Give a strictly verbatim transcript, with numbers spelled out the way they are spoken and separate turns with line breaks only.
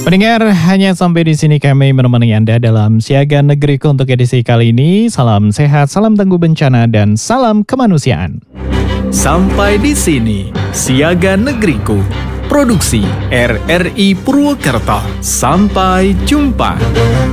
Pendengar, hanya sampai di sini kami menemani Anda dalam Siaga Negeriku untuk edisi kali ini. Salam sehat, salam tangguh bencana, dan salam kemanusiaan.
Sampai di sini Siaga Negeriku, produksi R R I Purwokerto. Sampai jumpa.